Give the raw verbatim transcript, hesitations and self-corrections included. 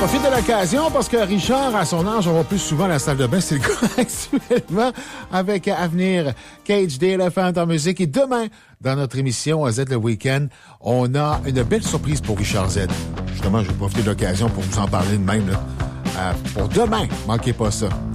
profite de l'occasion parce que Richard, à son âge, on va plus souvent à la salle de bain. C'est le cas actuellement avec Avenir, Cage the Elephant en musique. Et demain, dans notre émission Z le Week-end, on a une belle surprise pour Richard Z. Justement, je vais profiter de l'occasion pour vous en parler de même. Là. Euh, pour demain, manquez pas ça.